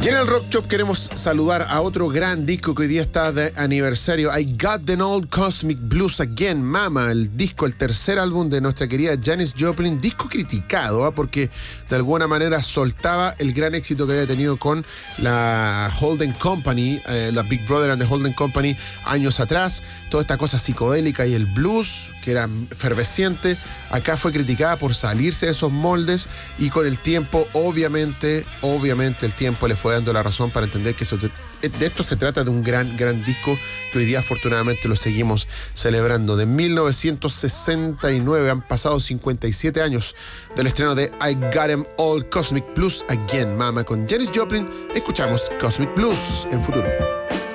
Y en el Rock Shop queremos saludar a otro gran disco que hoy día está de aniversario. I Got the Old Cosmic Blues Again, Mama, el disco, el tercer álbum de nuestra querida Janis Joplin, disco criticado, porque de alguna manera soltaba el gran éxito que había tenido con la Holden Company, la Big Brother and the Holden Company años atrás, toda esta cosa psicodélica y el blues, que era efervesciente. Acá fue criticada por salirse de esos moldes y con el tiempo, obviamente el tiempo le fue dando la razón para entender que de esto se trata de un gran disco que hoy día afortunadamente lo seguimos celebrando. De 1969 han pasado 57 años del estreno de I Got 'Em All Cosmic Blues Again, Mama, con Janis Joplin. Escuchamos Cosmic Blues en Futuro.